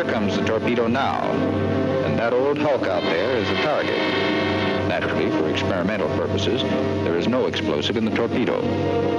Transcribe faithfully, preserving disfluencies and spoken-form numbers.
comes the torpedo now, and that old hulk out there is the target. Naturally, for experimental purposes, there is no explosive in the torpedo.